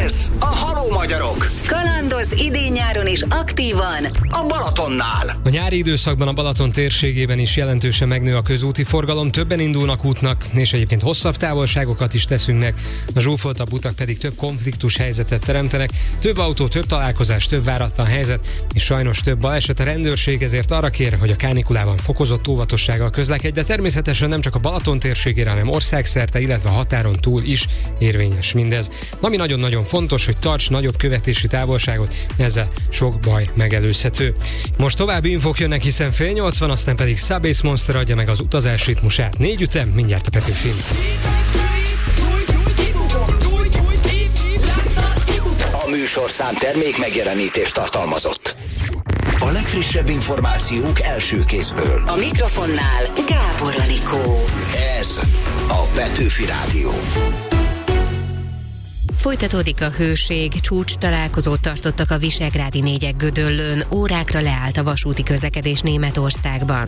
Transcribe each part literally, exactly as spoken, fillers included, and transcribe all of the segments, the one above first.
Ez a Haló Magyarok. Kalandoz idén-nyáron is aktívan a Balatonnál. A nyári időszakban a Balaton térségében is jelentősen megnő a közúti forgalom, többen indulnak útnak, és egyébként hosszabb távolságokat is teszünk. A zsúfoltabb utak pedig több konfliktus helyzetet teremtenek, több autó, több találkozás, több váratlan helyzet, és sajnos több baleset. A rendőrség ezért arra kér, hogy a kánikulában fokozott óvatossággal közlekedj, de természetesen nem csak a Balaton térségére, hanem országszerte, illetve a határon túl is érvényes mindez. Ami nagyon-nagyon fontos, hogy tarts nagyobb követési távolságot, ezzel sok baj megelőzhető. Most további infók jönnek, hiszen fél nyolc van, aztán pedig Subbass Monster adja meg az utazás ritmusát. Négy ütem, mindjárt a Petőfin. A műsorszám termék megjelenítést tartalmazott. A legfrissebb információk első kézből. A mikrofonnál Gábor Anikó. Ez a Petőfi Rádió. Folytatódik a hőség, csúcs találkozót tartottak a visegrádi négyek Gödöllőn, órákra leállt a vasúti közlekedés Németországban.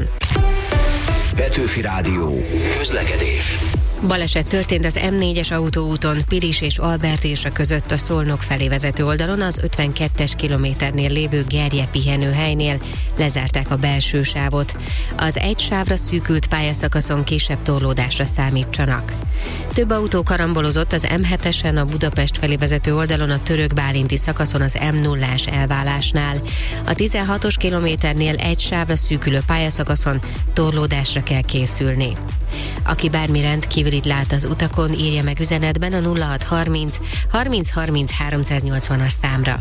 Petőfi Rádió. Közlekedés. Baleset történt az M négyes autóúton Pilis és Albertésa között a Szolnok felé vezető oldalon, az ötvenkettes kilométernél lévő Gerje pihenőhelynél lezárták a belső sávot. Az egy sávra szűkült pályaszakaszon kisebb torlódásra számítsanak. Több autó karambolozott az M hetesen a Budapest felé vezető oldalon a Török Bálinti szakaszon az M nullás elválásnál. A tizenhatos kilométernél egy sávra szűkülő pályaszakaszon torlódásra kell készülni. Aki bármi rendkívülit lát az utakon, írja meg üzenetben a nulla hat harminc harminc harminc háromszáznyolcvanas számra.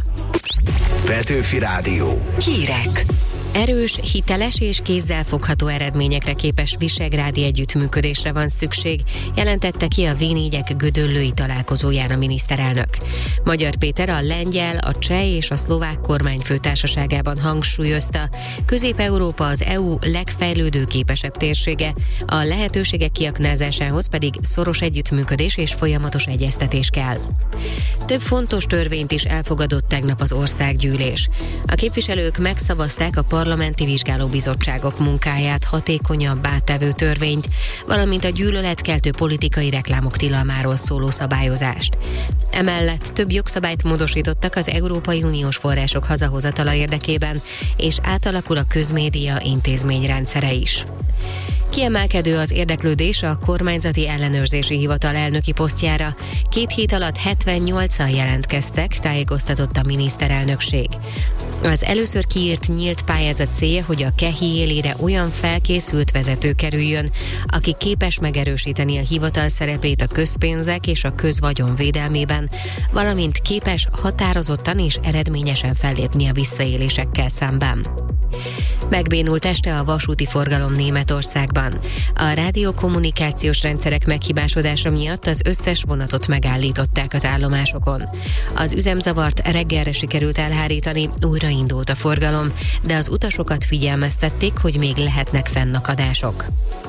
Petőfi Rádió. Hírek. Erős, hiteles és kézzelfogható eredményekre képes visegrádi együttműködésre van szükség, jelentette ki a vé négyek gödöllői találkozóján a miniszterelnök. Magyar Péter a lengyel, a cseh és a szlovák kormányfőtársaságában hangsúlyozta, Közép-Európa az é u legfejlődőképesebb térsége, a lehetőségek kiaknázásához pedig szoros együttműködés és folyamatos egyeztetés kell. Több fontos törvényt is elfogadott tegnap az országgyűlés. A képviselők megszavazták a parlamenti vizsgálóbizottságok munkáját hatékonyabbá tevő törvényt, valamint a gyűlöletkeltő politikai reklámok tilalmáról szóló szabályozást. Emellett több jogszabályt módosítottak az Európai Uniós források hazahozatala érdekében, és átalakul a közmédia intézményrendszere is. Kiemelkedő az érdeklődés a kormányzati ellenőrzési hivatal elnöki posztjára. Két hét alatt hetvennyolcan jelentkeztek, tájékoztatott a miniszterelnökség. Az először kiírt nyílt pályázat célja, hogy a KEHI élére olyan felkészült vezető kerüljön, aki képes megerősíteni a hivatal szerepét a közpénzek és a közvagyon védelmében, valamint képes határozottan és eredményesen fellépni a visszaélésekkel szemben. Megbénult este a vasúti forgalom Németországban. A rádiókommunikációs rendszerek meghibásodása miatt az összes vonatot megállították az állomásokon. Az üzemzavart reggelre sikerült elhárítani, újraindult a forgalom, de az utasokat figyelmeztették, hogy még lehetnek fennakadások.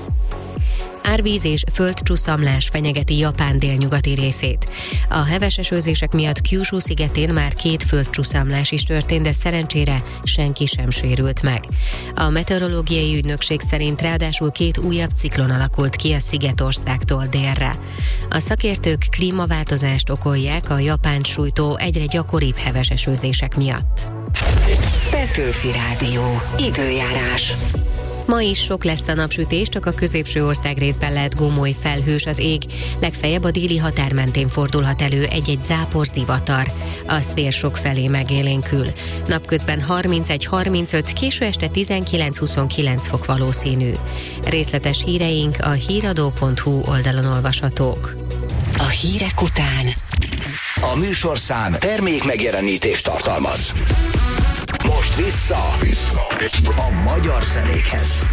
Árvíz és földcsúszamlás fenyegeti Japán délnyugati részét. A heves esőzések miatt Kyushu szigetén már két földcsúszamlás is történt, de szerencsére senki sem sérült meg. A meteorológiai ügynökség szerint ráadásul két újabb ciklon alakult ki a szigetországtól délre. A szakértők klímaváltozást okolják a Japánt sújtó egyre gyakoribb heves esőzések miatt. Petőfi Rádió. Időjárás. Ma is sok lesz a napsütés, csak a középső ország részben lehet gomoly felhős az ég, legfeljebb a déli határ mentén fordulhat elő egy-egy záporzivatar. A szél sok felé megélénkül. Napközben harmincegy harmincöt, késő este tizenkilenc-huszonkilenc fok valószínű. Részletes híreink a híradó pont hu oldalon olvashatók. A hírek után A műsorszám termék megjelenítést tartalmaz. Most vissza, vissza a magyar zenékhez.